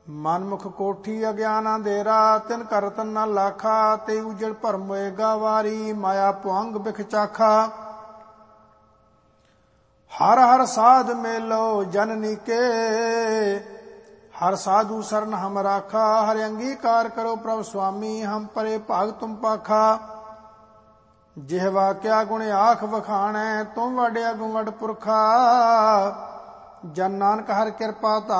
ਮਨਮੁਖ ਕੋਠੀ ਅਗਿਆਨ ਅੰਧੇਰਾ, ਤਿਨ ਕਰਤਨ ਨਾ ਲਾਖਾ। ਤੇ ਉਜੜ ਭਰਮ ਹੋਏਗਾ ਵਾਰੀ, ਮਾਇਆ ਭੁਅੰਗ ਬਿਖ ਚਾਖਾ। ਹਰ ਹਰ ਸਾਧ ਮੇਲੋ ਜਨਨੀ ਕੇ, ਹਰ ਸਾਧੂ ਸਰਨ ਹਮ ਰਾਖਾ। ਹਰਿ ਅੰਗੀਕਾਰ ਕਰੋ ਪ੍ਰਭ ਸੁਆਮੀ, ਹਮ ਪਰੇ ਭਾਗ ਤੁਮ ਪਾਖਾ। ਜਿਹਵਾ ਕਿਆ ਗੁਣ ਆਖ ਵਖਾਣੈ, ਤੁਮ ਵਡਿਆ ਗੁਣ ਵਡ ਪੁਰਖਾ। ਜਨ ਨਾਨਕ ਹਰਿ ਕਿਰਪਾ ਧਾਰ,